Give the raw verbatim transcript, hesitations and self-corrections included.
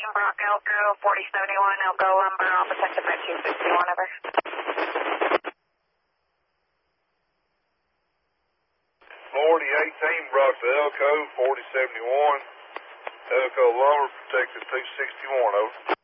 Brock Elko, forty seventy-one, Elko Lumber, all protected by two sixty-one, over. forty eighteen, Brock to Elko, forty seventy-one, Elko Lumber, protected two sixty-one, over.